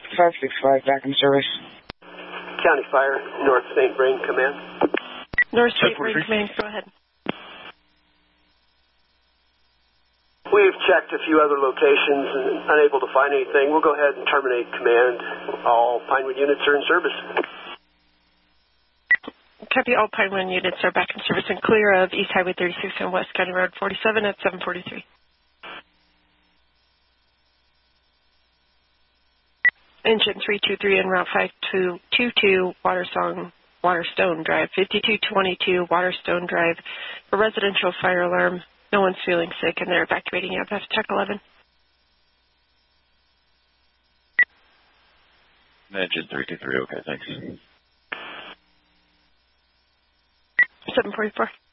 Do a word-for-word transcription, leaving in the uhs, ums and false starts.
five six five, back in service. County Fire, North Saint Vrain Command. North Saint Vrain Command, go ahead. We've checked a few other locations and unable to find anything. We'll go ahead and terminate command. All Pinewood units are in service. Copy, all Pinewood units are back in service and clear of East Highway thirty-six and West County Road forty-seven at seven forty-three. Engine three two three en route five two two Waterstone, Waterstone Drive, fifty-two twenty-two Waterstone Drive, a residential fire alarm. No one's feeling sick, and they're evacuating out of Tech eleven. Engine three two three, okay, thanks. seven forty-four.